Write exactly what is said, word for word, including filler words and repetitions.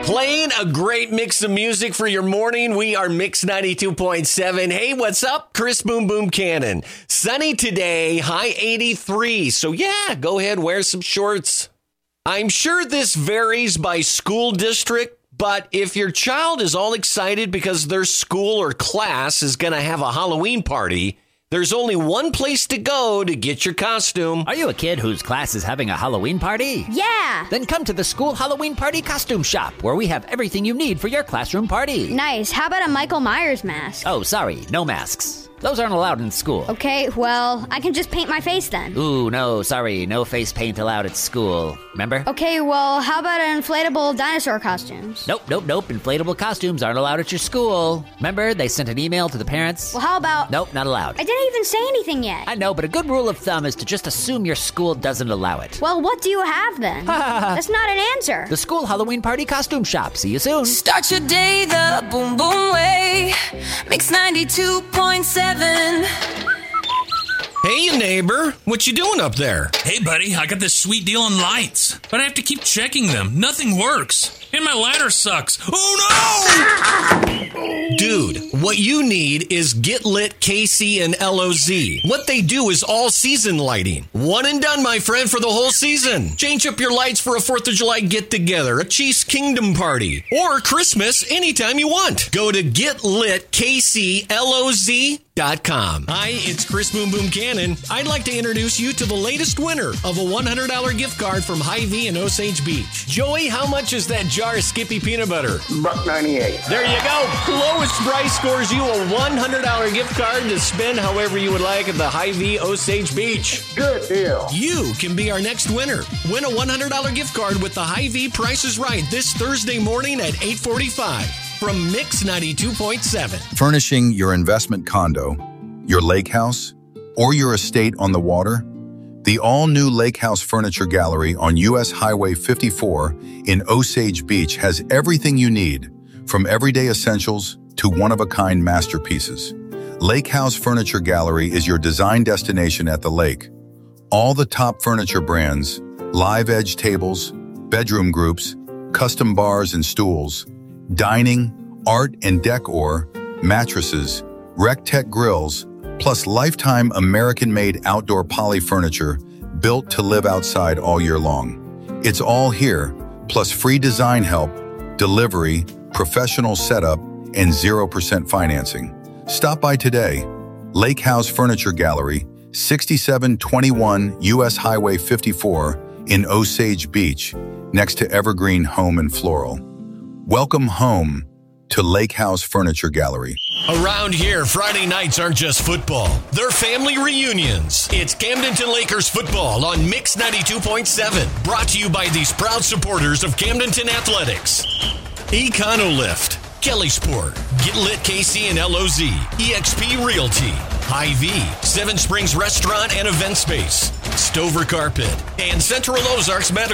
Playing a great mix of music for your morning. We are Mix ninety-two point seven. Hey, what's up? Chris Boom Boom Cannon. Sunny today, high eighty-three. So yeah, go ahead, wear some shorts. I'm sure this varies by school district, but if your child is all excited because their school or class is going to have a Halloween party, there's only one place to go to get your costume. Are you a kid whose class is having a Halloween party? Yeah. Then come to the school Halloween party costume shop, where we have everything you need for your classroom party. Nice. How about a Michael Myers mask? Oh, sorry, no masks. Those aren't allowed in school. Okay, well, I can just paint my face then. Ooh, no, sorry, no face paint allowed at school. Remember? Okay, well, how about an inflatable dinosaur costumes? Nope, nope, nope. Inflatable costumes aren't allowed at your school. Remember, they sent an email to the parents? Well, how about... Nope, not allowed. I didn't even say anything yet. I know, but a good rule of thumb is to just assume your school doesn't allow it. Well, what do you have then? That's not an answer. The school Halloween party costume shop. See you soon. Start your day the boom boom way. Mix ninety-two point seven. Hey, neighbor, what you doing up there? Hey, buddy, I got this sweet deal on lights, but I have to keep checking them. Nothing works. And my ladder sucks. Oh, no! Dude, what you need is Get Lit K C and L O Z. What they do is all season lighting. One and done, my friend, for the whole season. Change up your lights for a fourth of July get-together, a Chiefs Kingdom party, or Christmas anytime you want. Go to get lit k c l o z dot com. Hi, it's Chris Boom Boom Cannon. I'd like to introduce you to the latest winner of a one hundred dollars gift card from Hy-Vee in Osage Beach. Joey, how much is that jar of Skippy peanut butter? Buck ninety-eight. There you go. Lowest price scores you a one hundred dollars gift card to spend however you would like at the Hy-Vee Osage Beach. Good deal. You can be our next winner. Win a one hundred dollars gift card with the Hy-Vee Price is Right this Thursday morning at eight forty-five. From Mix ninety-two point seven. Furnishing your investment condo, your lake house, or your estate on the water? The all-new Lake House Furniture Gallery on U S Highway fifty-four in Osage Beach has everything you need, from everyday essentials to one-of-a-kind masterpieces. Lake House Furniture Gallery is your design destination at the lake. All the top furniture brands, live edge tables, bedroom groups, custom bars and stools, dining, art and decor, mattresses, Rec-Tech grills, plus lifetime American-made outdoor poly furniture built to live outside all year long. It's all here, plus free design help, delivery, professional setup, and zero percent financing. Stop by today. Lake House Furniture Gallery, sixty-seven twenty-one U S Highway fifty-four in Osage Beach, next to Evergreen Home and Floral. Welcome home to Lake House Furniture Gallery. Around here, Friday nights aren't just football. They're family reunions. It's Camdenton Lakers football on Mix ninety-two point seven. Brought to you by these proud supporters of Camdenton Athletics. Econolift, Kelly Sport, Get Lit K C and L O Z, E X P Realty, Hy-Vee, Seven Springs Restaurant and Event Space, Stover Carpet, and Central Ozarks Medical.